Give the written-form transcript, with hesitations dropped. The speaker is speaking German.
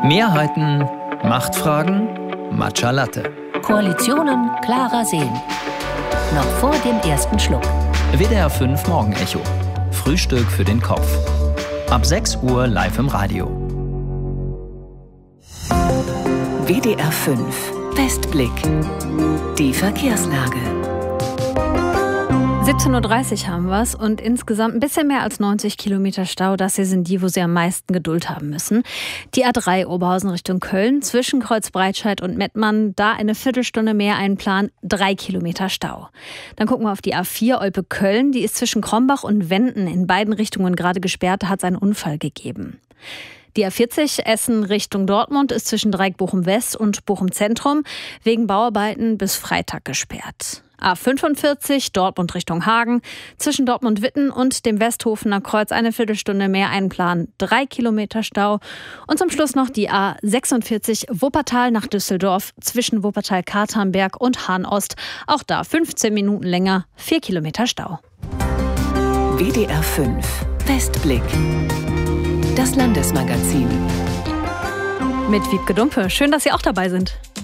Mehrheiten, Machtfragen, Matcha Latte. Koalitionen klarer sehen. Noch vor dem ersten Schluck. WDR 5 Morgenecho. Frühstück für den Kopf. Ab 6 Uhr live im Radio. WDR 5 Westblick. Die Verkehrslage. 17.30 Uhr haben wir es und insgesamt ein bisschen mehr als 90 Kilometer Stau. Das hier sind die, wo Sie am meisten Geduld haben müssen. Die A3 Oberhausen Richtung Köln, zwischen Kreuzbreitscheid und Mettmann, da eine Viertelstunde mehr einplanen, 3 Kilometer Stau. Dann gucken wir auf die A4 Olpe-Köln, die ist zwischen Krombach und Wenden in beiden Richtungen gerade gesperrt, da hat es einen Unfall gegeben. Die A40 Essen Richtung Dortmund ist zwischen Dreieck Bochum-West und Bochum-Zentrum wegen Bauarbeiten bis Freitag gesperrt. A45 Dortmund Richtung Hagen, zwischen Dortmund-Witten und dem Westhofener Kreuz eine Viertelstunde mehr einplanen, 3 Kilometer Stau. Und zum Schluss noch die A46 Wuppertal nach Düsseldorf, zwischen Wuppertal-Katernberg und Hahn-Ost. Auch da 15 Minuten länger, 4 Kilometer Stau. WDR 5 Westblick. Das Landesmagazin. Mit Wiebke Dumpe. Schön, dass Sie auch dabei sind.